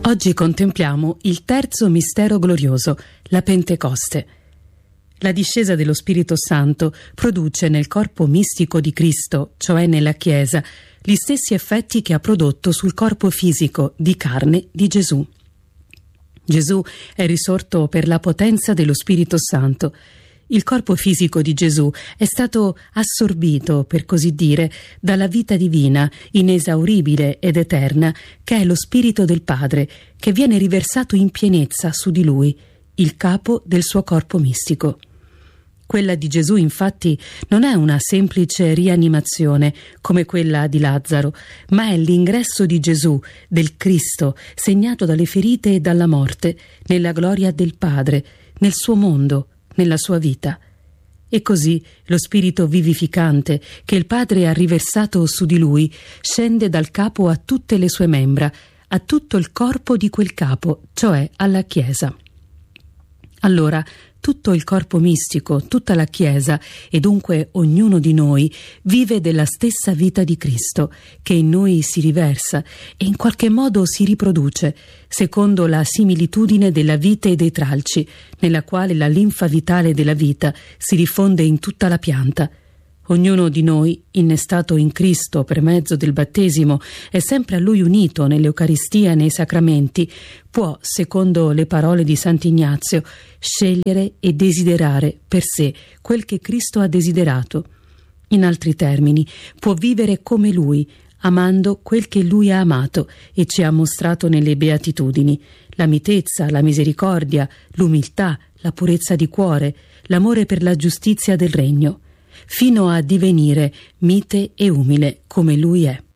Oggi contempliamo il terzo mistero glorioso, la Pentecoste. La discesa dello Spirito Santo produce nel corpo mistico di Cristo, cioè nella Chiesa, gli stessi effetti che ha prodotto sul corpo fisico di carne di Gesù. Gesù è risorto per la potenza dello Spirito Santo. Il corpo fisico di Gesù è stato assorbito, per così dire, dalla vita divina, inesauribile ed eterna, che è lo Spirito del Padre, che viene riversato in pienezza su di lui, il capo del suo corpo mistico. Quella di Gesù, infatti, non è una semplice rianimazione come quella di Lazzaro, ma è l'ingresso di Gesù, del Cristo, segnato dalle ferite e dalla morte, nella gloria del Padre, nel suo mondo, nella sua vita. E così lo spirito vivificante che il Padre ha riversato su di lui scende dal capo a tutte le sue membra, a tutto il corpo di quel capo, cioè alla Chiesa. Allora tutto il corpo mistico, tutta la Chiesa e dunque ognuno di noi vive della stessa vita di Cristo, che in noi si riversa e in qualche modo si riproduce, secondo la similitudine della vite e dei tralci, nella quale la linfa vitale della vita si diffonde in tutta la pianta. Ognuno di noi, innestato in Cristo per mezzo del battesimo e sempre a Lui unito nell'Eucaristia e nei sacramenti, può, secondo le parole di Sant'Ignazio, scegliere e desiderare per sé quel che Cristo ha desiderato. In altri termini, può vivere come Lui, amando quel che Lui ha amato e ci ha mostrato nelle Beatitudini: la mitezza, la misericordia, l'umiltà, la purezza di cuore, l'amore per la giustizia del regno, fino a divenire mite e umile come Lui è.